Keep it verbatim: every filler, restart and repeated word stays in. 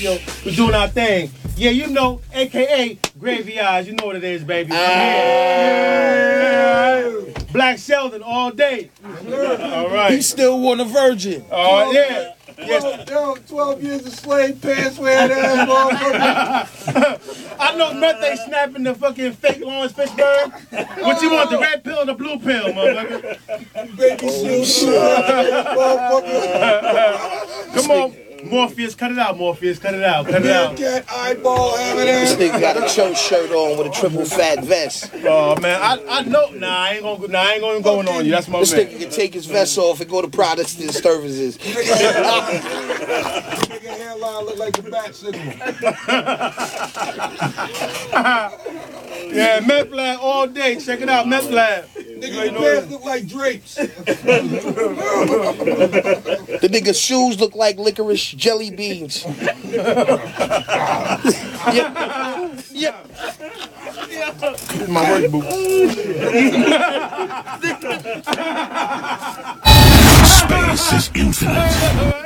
Radio. We're doing our thing. Yeah, you know, A K A Gravy Eyes. You know what it is, baby. Uh, yeah. Black Sheldon all day. All right. He still want a virgin. Oh, uh, yeah. Yes. Yo, twelve years of slave pants wearing ass motherfucker. I know Meth ain't snapping the fucking fake Lawrence Fishburne. What you want, the red pill or the blue pill, motherfucker? Baby shoes. Come on. Morpheus, cut it out, Morpheus, cut it out, cut it out. Cat eyeball having ass. This nigga got a choke shirt on with a triple fat vest. Oh man, I I know. Nah, I ain't gonna. Nah, I ain't gonna go on you. That's my this man. This nigga can take his vest off and go to Protestant services. Nigga hairline look like the bat signal. Yeah, Meth Lab all day. Check it out, Meth Lab. Nigga, your pants look like drapes. The nigga's shoes look like licorice jelly beans. Yep. Yep. My work boots. Space is infinite.